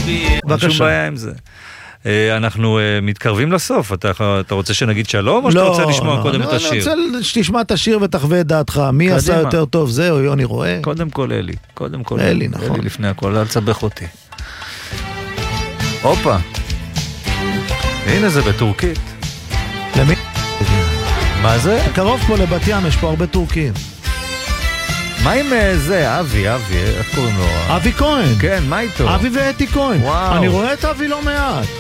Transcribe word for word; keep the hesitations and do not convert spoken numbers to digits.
אין שום בעיה עם זה. אנחנו מתקרבים לסוף, אתה, אתה רוצה שנגיד שלום, או שאתה רוצה לשמוע קודם את השיר? אני רוצה שתשמע את השיר ותחווה את דעתך, מי עשה יותר טוב, זה או יוני רואה? קודם כל אלי, קודם כל אלי, נכון. אלי לפני הכל, אל תסבך אותי. הופה, הנה זה בטורקית. למי? מה זה? קרוב פה לבת ים, יש פה הרבה טורקים. מה עם זה, אבי, אבי, איך קוראים לו? אבי כהן. כן, מה איתו? אבי ואתי כהן. וואו. אני רואה את אבי לא מעט.